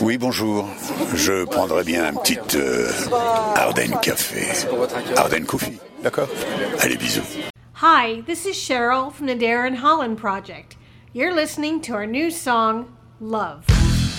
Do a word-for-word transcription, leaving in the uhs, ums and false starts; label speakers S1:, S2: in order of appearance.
S1: Oui, bonjour. Je prendrais bien un petit euh, Ardennes Café. Ardennes Coffee, d'accord? Allez, bisous.
S2: Hi, this is Cheryl from the Darren Holland Project. You're listening to our new song, Love.